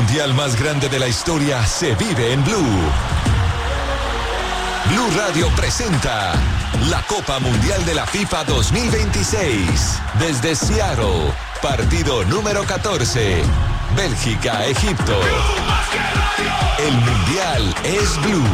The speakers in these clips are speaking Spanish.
mundial más grande de la historia se vive en Blue. Blue Radio presenta la Copa Mundial de la FIFA 2026. Desde Seattle, partido número 14. Bélgica-Egipto. El mundial es Blue.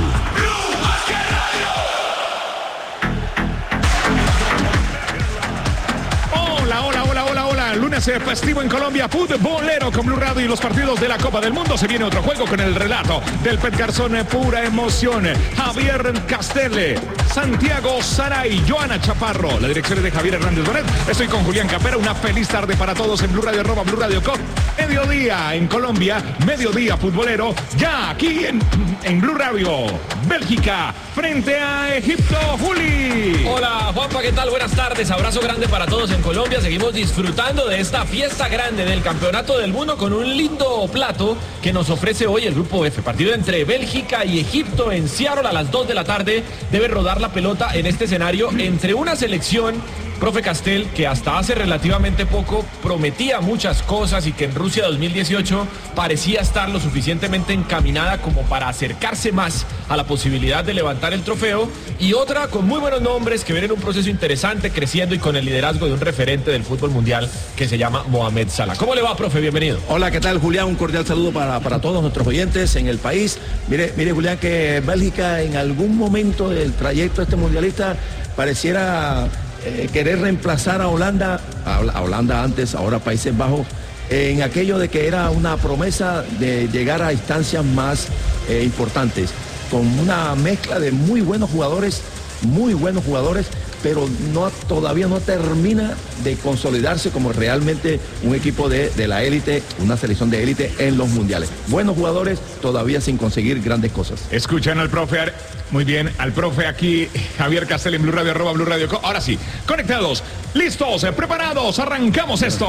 Lunes festivo en Colombia, futbolero con Blue Radio y los partidos de la Copa del Mundo. Se viene otro juego con el relato del Pet Garzón, pura emoción. Javier Castelle, Santiago Saray, Joana Chaparro. La dirección es de Javier Hernández Bonet. Estoy con Julián Capera. Una feliz tarde para todos en Blue Radio, @Blue Radio Co. Mediodía en Colombia, mediodía futbolero, ya aquí en Blue Radio. Bélgica frente a Egipto. Juli. Hola Juanpa, ¿qué tal? Buenas tardes, abrazo grande para todos en Colombia. Seguimos disfrutando de esta fiesta grande del Campeonato del Mundo con un lindo plato que nos ofrece hoy el Grupo F. Partido entre Bélgica y Egipto en Seattle a las 2 de la tarde. Debe rodar la pelota en este escenario entre una selección, profe Castel, que hasta hace relativamente poco prometía muchas cosas y que en Rusia 2018 parecía estar lo suficientemente encaminada como para acercarse más a la posibilidad de levantar el trofeo, y otra con muy buenos nombres que viene en un proceso interesante, creciendo y con el liderazgo de un referente del fútbol mundial que se llama Mohamed Salah. ¿Cómo le va, profe? Bienvenido. Hola, ¿qué tal, Julián? Un cordial saludo para todos nuestros oyentes en el país. Mire, Julián, que Bélgica en algún momento del trayecto este mundialista pareciera querer reemplazar a Holanda antes, ahora Países Bajos, en aquello de que era una promesa de llegar a instancias más importantes, con una mezcla de muy buenos jugadores, pero todavía no termina de consolidarse como realmente un equipo de la élite, una selección de élite en los mundiales. Buenos jugadores, todavía sin conseguir grandes cosas. Escuchan al profe, muy bien, al profe aquí, Javier Castel en Blue Radio, @Blue Radio. Ahora sí, conectados, listos, preparados, arrancamos esto.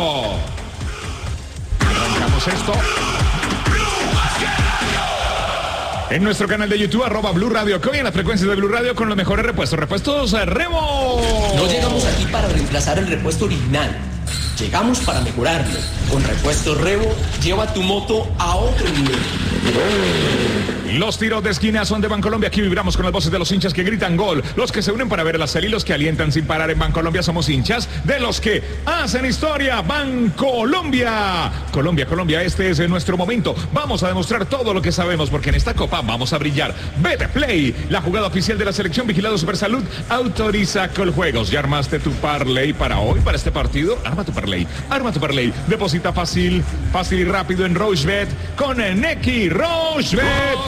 En nuestro canal de YouTube, @Blue Radio Co, y en las frecuencias de Blue Radio con los mejores repuestos. Repuestos Remo. No llegamos aquí para reemplazar el repuesto original. Llegamos para mejorarlo. Con Repuestos Revo, lleva tu moto a otro nivel. Los tiros de esquina son de Bancolombia. Aquí vibramos con las voces de los hinchas que gritan gol, los que se unen para ver la serie y los que alientan sin parar. En Bancolombia somos hinchas de los que hacen historia. Bancolombia. Colombia, este es nuestro momento. Vamos a demostrar todo lo que sabemos, porque en esta copa vamos a brillar. Betplay, la jugada oficial de la selección, vigilado Supersalud, autoriza Coljuegos. ¿Ya armaste tu parlay para hoy, para este partido? Arma tu parlay. Deposita fácil y rápido en Rochebet con Neki. Rochebet.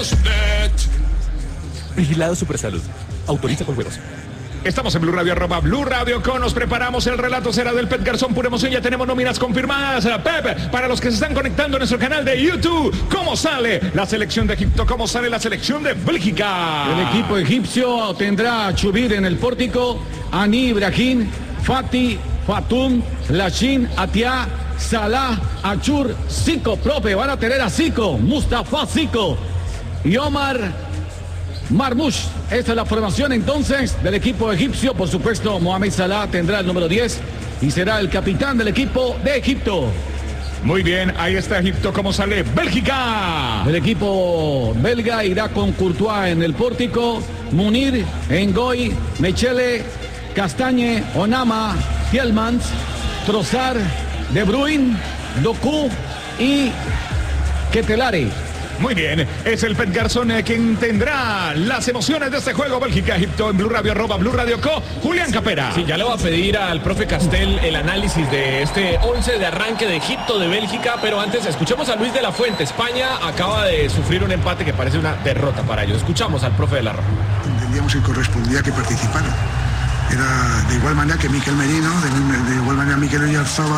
Vigilado Supersalud. Autoriza Coljuegos. Estamos en Blue Radio, @Blue Radio Co. Nos preparamos, el relato será del Pet Garzón, pura emoción. Ya tenemos nóminas confirmadas. Pepe, para los que se están conectando en nuestro canal de YouTube, ¿cómo sale la selección de Egipto? ¿Cómo sale la selección de Bélgica? El equipo egipcio tendrá a Chubir en el pórtico, Ani Ibrahim, Fati, Fatum, Lashin, Atia, Salah, Achur, Zico, profe, van a tener a Zico, Mustafa Zico y Omar Marmoush. Esta es la formación entonces del equipo egipcio. Por supuesto, Mohamed Salah tendrá el número 10 y será el capitán del equipo de Egipto. Muy bien, ahí está Egipto. ¿Cómo sale Bélgica? El equipo belga irá con Courtois en el pórtico, Munir, Ngoy, Mechele, Castañe, Onama, Thielmans, Trossard, De Bruyne, Doku y Ketelare. Muy bien, es el Pet Garzón quien tendrá las emociones de este juego Bélgica-Egipto en Blue Radio, @Blue Radio Co. Julián Capera. Sí, ya le voy a pedir al profe Castel el análisis de este 11 de arranque de Egipto, de Bélgica, pero antes escuchemos a Luis de la Fuente. España acaba de sufrir un empate que parece una derrota para ellos. Escuchamos al profe de la Roja. Entendíamos que correspondía que participara. Era de igual manera que Mikel Merino, de igual manera Mikel Oyarzabal,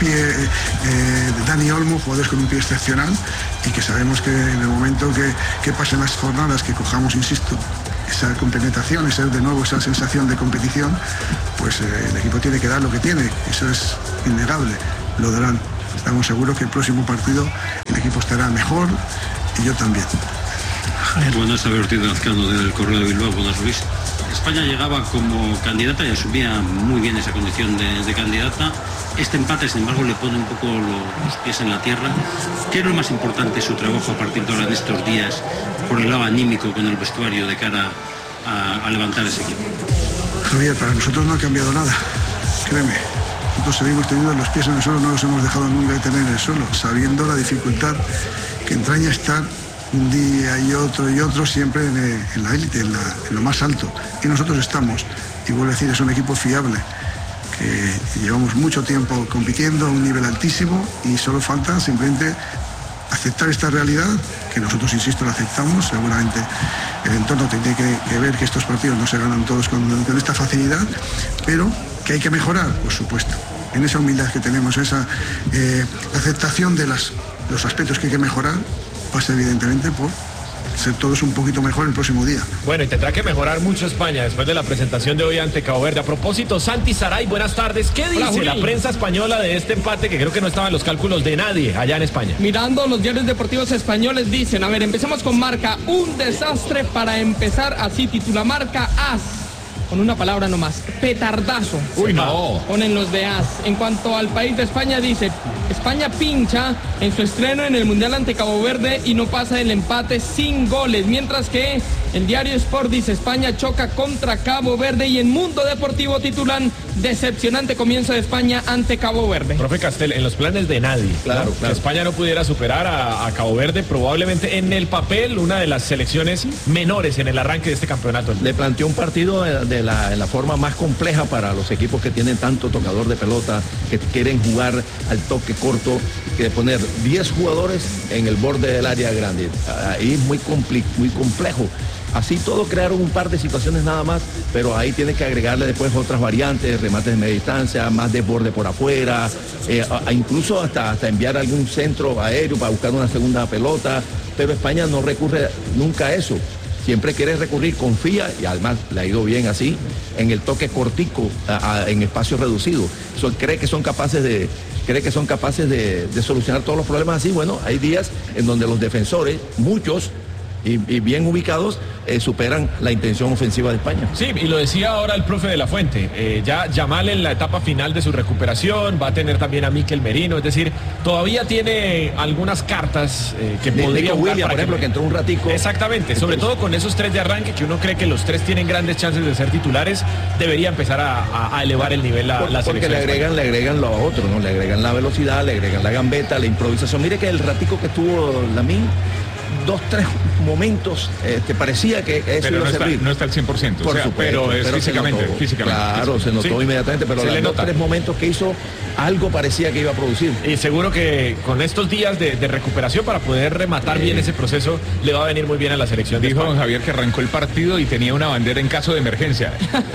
Dani Olmo, jugadores con un pie excepcional, y que sabemos que en el momento que pasen las jornadas, que cojamos, insisto, esa compenetración, de nuevo esa sensación de competición, pues el equipo tiene que dar lo que tiene, eso es innegable, lo darán. Estamos seguros que el próximo partido el equipo estará mejor y yo también. Buenas, Albertino Lazcano del Correo de Bilbao. Buenas, Luis. España llegaba como candidata y asumía muy bien esa condición de candidata. Este empate, sin embargo, le pone un poco los pies en la tierra. ¿Qué es lo más importante su trabajo a partir de ahora en estos días por el lado anímico con el vestuario de cara a levantar ese equipo? Javier, para nosotros no ha cambiado nada, créeme. Nosotros seguimos teniendo los pies en el suelo, no los hemos dejado nunca de tener en el suelo, sabiendo la dificultad que entraña estar un día y otro siempre en la élite, en lo más alto. Y nosotros estamos, y vuelvo a decir, es un equipo fiable, que llevamos mucho tiempo compitiendo a un nivel altísimo y solo falta simplemente aceptar esta realidad, que nosotros, insisto, la aceptamos. Seguramente el entorno tiene que ver que estos partidos no se ganan todos con esta facilidad, pero que hay que mejorar, por supuesto. En esa humildad que tenemos, esa aceptación de los aspectos que hay que mejorar, pasa evidentemente por ser todos un poquito mejor el próximo día. Bueno, y tendrá que mejorar mucho España después de la presentación de hoy ante Cabo Verde. A propósito, Santi Saray, buenas tardes. ¿Qué dice la prensa española de este empate que creo que no estaba en los cálculos de nadie allá en España? Mirando los diarios deportivos españoles dicen, a ver, empecemos con Marca, un desastre para empezar, así titula Marca, AS. Con una palabra nomás, petardazo. Uy, no. Ponen los de AS. En cuanto al país de España, dice, España pincha en su estreno en el Mundial ante Cabo Verde y no pasa el empate sin goles. Mientras que el diario Sport dice, España choca contra Cabo Verde, y en Mundo Deportivo titulan, decepcionante comienzo de España ante Cabo Verde. Profe Castel, en los planes de nadie, claro. Que España no pudiera superar a Cabo Verde, probablemente en el papel una de las selecciones menores en el arranque de este campeonato. Le planteó un partido en la forma más compleja para los equipos que tienen tanto tocador de pelota, que quieren jugar al toque corto, que de poner 10 jugadores en el borde del área grande. Ahí es muy complejo. Así todo crearon un par de situaciones nada más, pero ahí tiene que agregarle después otras variantes, remates de media distancia, más desborde por afuera, incluso hasta enviar algún centro aéreo para buscar una segunda pelota, pero España no recurre nunca a eso. Siempre quiere recurrir, confía, y además le ha ido bien así, en el toque cortico, en espacios reducidos. Cree que son capaces de solucionar todos los problemas así. Bueno, hay días en donde los defensores, muchos y bien ubicados, superan la intención ofensiva de España. Sí, y lo decía ahora el profe de la Fuente, ya Yamal en la etapa final de su recuperación, va a tener también a Mikel Merino, es decir, todavía tiene algunas cartas que podría jugar, William, por ejemplo, que entró un ratico. Exactamente, sobre todo con esos tres de arranque, que uno cree que los tres tienen grandes chances de ser titulares, debería empezar a elevar el nivel la selección. Porque le agregan lo otro, ¿no? Le agregan la velocidad, le agregan la gambeta, la improvisación. Mire que el ratico que estuvo Lamine, 2-3 momentos parecía que eso pero iba a servir. No está al 100%, por supuesto, pero es físicamente. Claro, se notó inmediatamente, pero los 2-3 momentos que hizo, algo parecía que iba a producir. Y seguro que con estos días de recuperación, para poder rematar bien ese proceso, le va a venir muy bien a la selección. Dijo don Javier que arrancó el partido y tenía una bandera en caso de emergencia.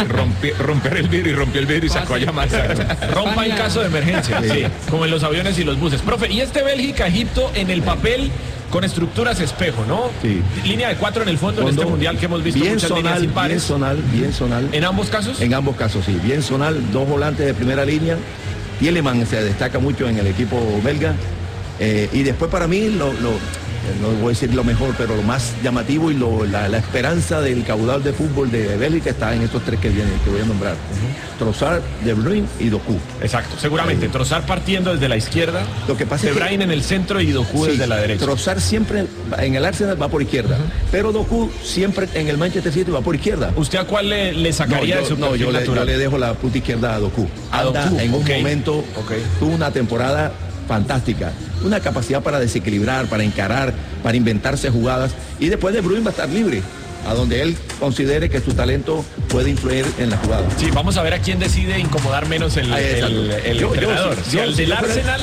Romper el vidrio, y rompió el vidrio y sacó a llamar. Rompa en caso de emergencia, sí, como en los aviones y los buses. Profe, y este Bélgica-Egipto en el papel, con estructuras espejo, ¿no? Sí. Línea de 4 en el fondo en este mundial que hemos visto bien muchas zonal, líneas impares. Bien zonal. ¿En ambos casos? En ambos casos, sí. Bien zonal, 2 volantes de primera línea. Tielemans se destaca mucho en el equipo belga. Y después para mí, no voy a decir lo mejor, pero lo más llamativo y la esperanza del caudal de fútbol de Bélgica está en estos tres que voy a nombrar. Trossard, De Bruyne y Doku. Exacto, seguramente. Trossard partiendo desde la izquierda, lo que pasa De Bruyne en el centro y Doku desde la derecha. Trossard siempre en el Arsenal va por izquierda, pero Doku siempre en el Manchester City va por izquierda. ¿Usted a cuál le sacaría de su perfil natural? Yo le dejo la punta izquierda a Doku. En un momento, tuvo una temporada fantástica, una capacidad para desequilibrar, para encarar, para inventarse jugadas, y después De Bruyne va a estar libre a donde él considere que su talento puede influir en la jugada. Sí, vamos a ver a quién decide incomodar menos el entrenador. Si al del Arsenal,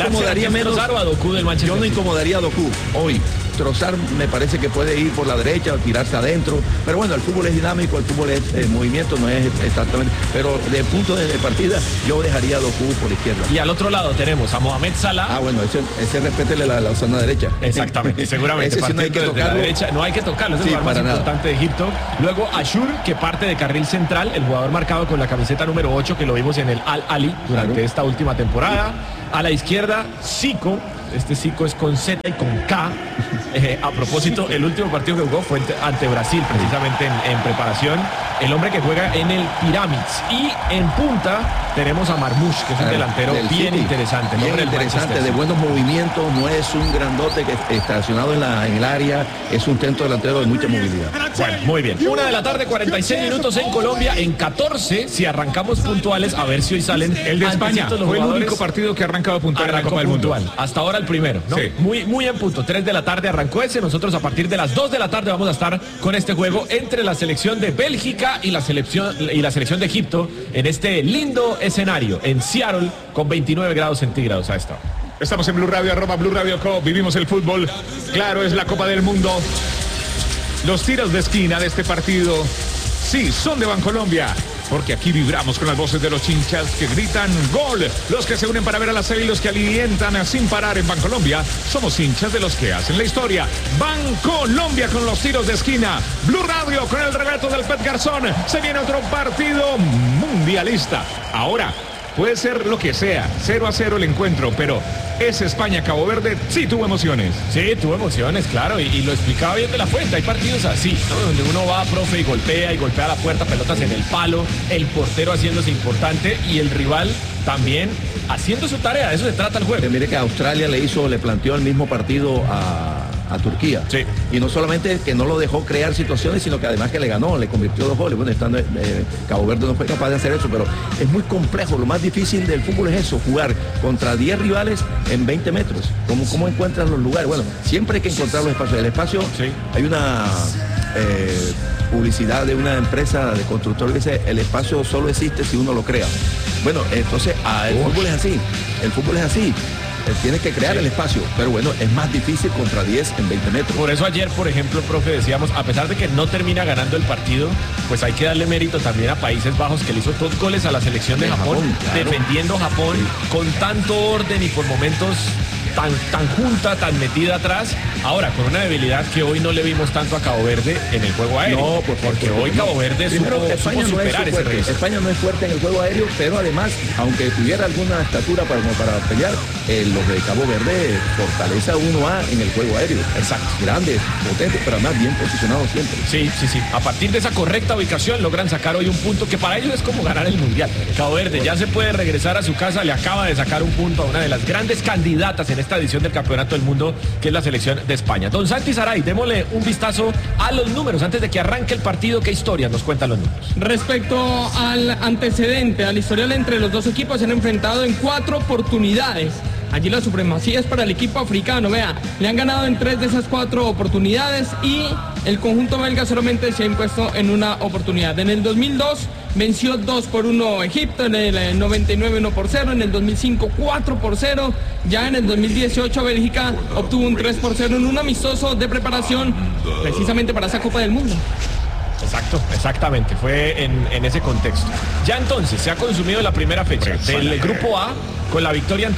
menos a Doku del Manchester. Yo no incomodaría a Doku hoy. Trossard me parece que puede ir por la derecha o tirarse adentro, pero bueno, el fútbol es dinámico, el fútbol es movimiento, no es exactamente, pero de punto de partida yo dejaría a Doku por izquierda. Y al otro lado tenemos a Mohamed Salah. Bueno, ese respétele la zona derecha. Exactamente, seguramente. Ese sí no hay que tocarlo. La derecha, no hay que tocarlo, es el jugador más importante de Egipto. Luego Ashur, que parte de carril central, el jugador marcado con la camiseta número 8 que lo vimos en el Al-Ali durante esta última temporada. A la izquierda, Zico, Este Zico es con Z y con K. A propósito, el último partido que jugó fue ante Brasil, precisamente en preparación. El hombre que juega en el Pyramids. Y en punta tenemos a Marmoush, que es un delantero bien interesante. Bien interesante, de buenos movimientos, no es un grandote que estacionado en el área, es un centro delantero de mucha movilidad. Bueno, muy bien. 1 de la tarde, 46 minutos en Colombia. En 14, si arrancamos puntuales, a ver si hoy salen. El de España fue el único partido que ha arrancado puntual en la Copa del Mundo. Hasta ahora el primero, ¿no? Sí. Muy en punto. 3 de la tarde arrancó ese. Nosotros a partir de las 2 de la tarde vamos a estar con este juego entre la selección de Bélgica y la selección de Egipto en este lindo escenario en Seattle con 29 grados centígrados a esta hora. Estamos en Blue Radio, @Blue Radio Co. Vivimos el fútbol. Claro, es la Copa del Mundo. Los tiros de esquina de este partido, sí, son de Bancolombia. Porque aquí vibramos con las voces de los hinchas que gritan gol. Los que se unen para ver a la serie y los que alientan sin parar en Bancolombia. Somos hinchas de los que hacen la historia. Bancolombia con los tiros de esquina. Blue Radio con el relato del Pet Garzón. Se viene otro partido mundialista. Ahora, puede ser lo que sea. 0-0 el encuentro, pero ese España-Cabo Verde sí tuvo emociones. Sí, tuvo emociones, claro, y lo explicaba bien de la Fuente. Hay partidos así, ¿no? Donde uno va, profe, y golpea la puerta, pelotas en el palo, el portero haciéndose importante y el rival también haciendo su tarea. De eso se trata el juego. Mire que Australia le planteó el mismo partido a Turquía. Sí. Y no solamente que no lo dejó crear situaciones, sino que además que le ganó, le convirtió 2 goles. Bueno, estando Cabo Verde no fue capaz de hacer eso, pero es muy complejo. Lo más difícil del fútbol es eso, jugar contra 10 rivales en 20 metros. ¿Cómo encuentran los lugares? Bueno, siempre hay que encontrar los espacios. El espacio, sí. Hay una publicidad de una empresa de constructor que dice, el espacio solo existe si uno lo crea. Bueno, entonces el fútbol es así. Tienes que crear el espacio, pero bueno, es más difícil contra 10 en 20 metros. Por eso ayer, por ejemplo, profe, decíamos, a pesar de que no termina ganando el partido, pues hay que darle mérito también a Países Bajos, que le hizo 2 goles a la selección de Japón, claro. Defendiendo Japón con tanto orden y por momentos tan junta, tan metida atrás. Ahora, con una debilidad que hoy no le vimos tanto a Cabo Verde en el juego aéreo. No, porque hoy Cabo Verde supo superar ese reto. España no es fuerte en el juego aéreo, pero además, aunque tuviera alguna estatura para pelear, los de Cabo Verde fortaleza 1A en el juego aéreo. Exacto. Grandes, potentes, pero además bien posicionados siempre. Sí. A partir de esa correcta ubicación logran sacar hoy un punto que para ellos es como ganar el Mundial. Cabo Verde ya se puede regresar a su casa, le acaba de sacar un punto a una de las grandes candidatas en esta edición del Campeonato del Mundo, que es la selección de España. Don Santi Saray, démosle un vistazo a los números antes de que arranque el partido. ¿Qué historia nos cuentan los números? Respecto al antecedente, al historial entre los dos equipos, se han enfrentado en 4 oportunidades. Allí la supremacía es para el equipo africano, vea, le han ganado en 3 de esas 4 oportunidades y el conjunto belga solamente se ha impuesto en una oportunidad. En el 2002 venció 2-1 Egipto, en el 99 1-0, en el 2005 4-0, ya en el 2018 Bélgica obtuvo un 3-0 en un amistoso de preparación precisamente para esa Copa del Mundo. Exactamente, fue en ese contexto. Ya entonces se ha consumido la primera fecha del Grupo A con la victoria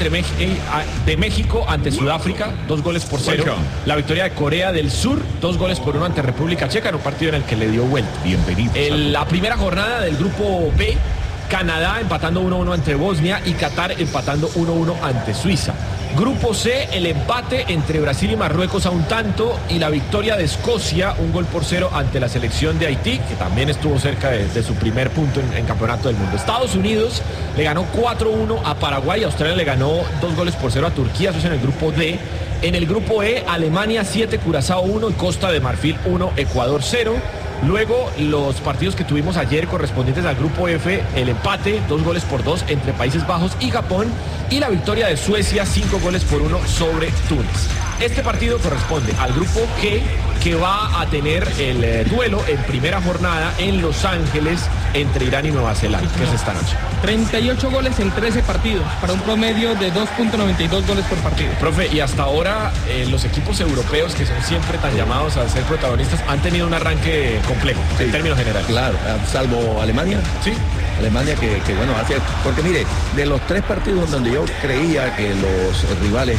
de México ante Sudáfrica, 2-0. La victoria de Corea del Sur, 2-1 ante República Checa, en un partido en el que le dio vuelta. Bienvenido. La primera jornada del Grupo B, Canadá empatando 1-1 ante Bosnia y Qatar empatando 1-1 ante Suiza. Grupo C, el empate entre Brasil y Marruecos a un tanto y la victoria de Escocia, 1-0 ante la selección de Haití, que también estuvo cerca de su primer punto en Campeonato del Mundo. Estados Unidos le ganó 4-1 a Paraguay, Australia le ganó 2-0 a Turquía, eso es en el Grupo D. En el Grupo E, Alemania 7, Curazao 1 y Costa de Marfil 1, Ecuador 0. Luego los partidos que tuvimos ayer correspondientes al Grupo F, el empate 2-2 entre Países Bajos y Japón y la victoria de Suecia 5-1 sobre Túnez. Este partido corresponde al Grupo G, que va a tener el duelo en primera jornada en Los Ángeles entre Irán y Nueva Zelanda, que es esta noche. 38 goles en 13 partidos, para un promedio de 2.92 goles por partido. Profe, y hasta ahora los equipos europeos, que son siempre tan llamados a ser protagonistas, han tenido un arranque complejo, en términos generales. Claro, salvo Alemania. Sí. Alemania que bueno, porque mire, de los 3 partidos donde yo creía que los rivales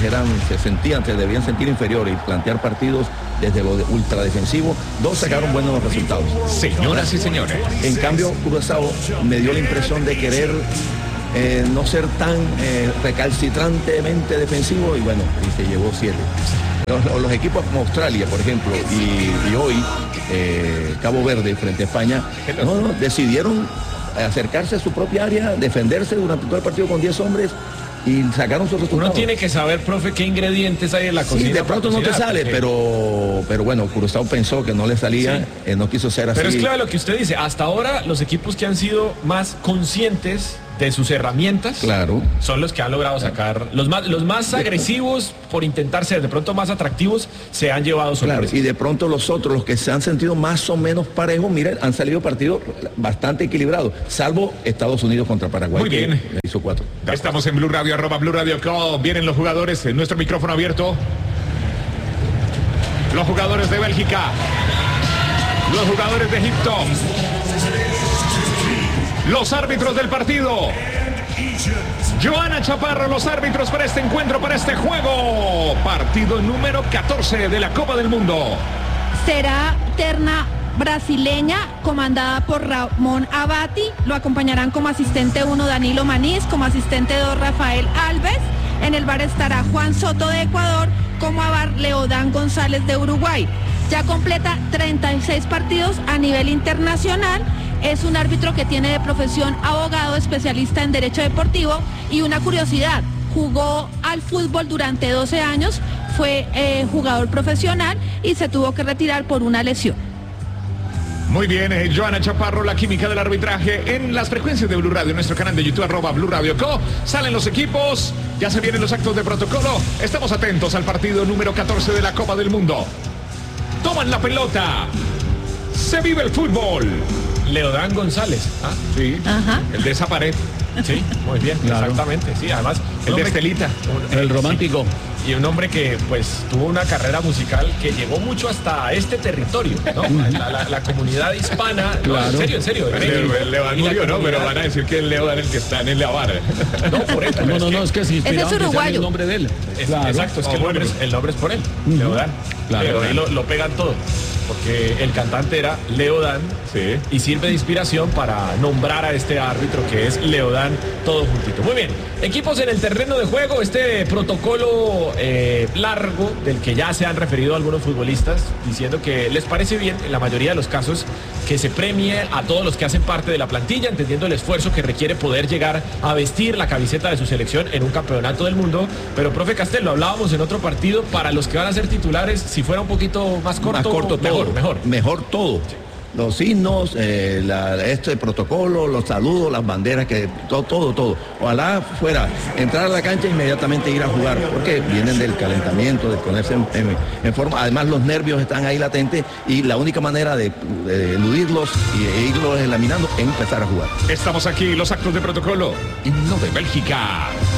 se debían sentir inferiores y plantear partidos desde lo ultradefensivo, 2 sacaron buenos resultados. Señoras y señores. En cambio, Curazao me dio la impresión de querer no ser tan recalcitrantemente defensivo y bueno, y se llevó 7. Los equipos como Australia, por ejemplo, y hoy Cabo Verde frente a España, decidieron acercarse a su propia área, defenderse durante todo el partido con 10 hombres y sacaron su resultado. Uno tiene que saber, profe, qué ingredientes hay en la cocina. Sí, de pronto no te sale, porque... pero bueno, Curazao pensó que no le salía, sí. No quiso ser así. Pero es claro lo que usted dice, hasta ahora los equipos que han sido más conscientes de sus herramientas, claro, son los que han logrado sacar, los más agresivos por intentar ser de pronto más atractivos, se han llevado sorpresas. Claro, y de pronto los otros, los que se han sentido más o menos parejos, miren, han salido partidos bastante equilibrados, salvo Estados Unidos contra Paraguay. Muy bien. Que hizo 4. Estamos en Blue Radio, @BlueRadio.co. Vienen los jugadores, nuestro micrófono abierto. Los jugadores de Bélgica. Los jugadores de Egipto. Los árbitros del partido. Joana Chaparro, los árbitros para este encuentro, para este juego. Partido número 14 de la Copa del Mundo. Será terna brasileña comandada por Ramón Abati. Lo acompañarán como asistente 1 Danilo Manís, como asistente 2 Rafael Alves. En el bar estará Juan Soto de Ecuador, como avar Leodán González de Uruguay. Ya completa 36 partidos a nivel internacional. Es un árbitro que tiene de profesión abogado, especialista en derecho deportivo. Y una curiosidad, jugó al fútbol durante 12 años, fue jugador profesional y se tuvo que retirar por una lesión. Muy bien, Joana Chaparro, la química del arbitraje en las frecuencias de Blue Radio, nuestro canal de YouTube, @BlueRadio.co. Salen los equipos, ya se vienen los actos de protocolo. Estamos atentos al partido número 14 de la Copa del Mundo. Toman la pelota. Se vive el fútbol. Leodán González. Ah, sí. Ajá. El de esa pared. Sí, muy bien, claro. Exactamente. Sí, además, el de Estelita. El romántico. Sí. Y un hombre que pues tuvo una carrera musical que llegó mucho hasta este territorio, ¿no? la comunidad hispana. Claro. No, en serio. El Leodán murió, ¿no? Pero van a decir que el Leodán es el que está en el Leabar. No, por eso. No, es que se inspiraron es uruguayo. el nombre de él. Claro. Exacto, es que el nombre es por él, Leodán. Claro, pero ahí lo pegan todo. Porque el cantante era Leodán, sí, y sirve de inspiración para nombrar a este árbitro que es Leodán, todo juntito. Muy bien, equipos en el terreno de juego, este protocolo largo del que ya se han referido algunos futbolistas, diciendo que les parece bien, en la mayoría de los casos, que se premie a todos los que hacen parte de la plantilla, entendiendo el esfuerzo que requiere poder llegar a vestir la camiseta de su selección en un campeonato del mundo. Pero, profe Castel, lo hablábamos en otro partido, para los que van a ser titulares, si fuera un poquito más corto mejor todo. Sí. Los himnos, el protocolo, los saludos, las banderas, que todo. Ojalá fuera entrar a la cancha e inmediatamente ir a jugar, porque vienen del calentamiento, de ponerse en forma. Además, los nervios están ahí latentes y la única manera de eludirlos e irlos eliminando es empezar a jugar. Estamos aquí, los actos de protocolo, himno de Bélgica.